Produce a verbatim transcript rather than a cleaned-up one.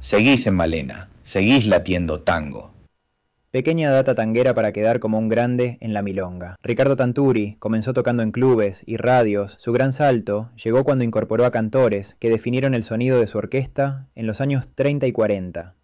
Seguís en Malena, seguís latiendo tango. Pequeña data tanguera para quedar como un grande en la milonga. Ricardo Tanturi comenzó tocando en clubes y radios. Su gran salto llegó cuando incorporó a cantores que definieron el sonido de su orquesta en los años treinta y cuarenta.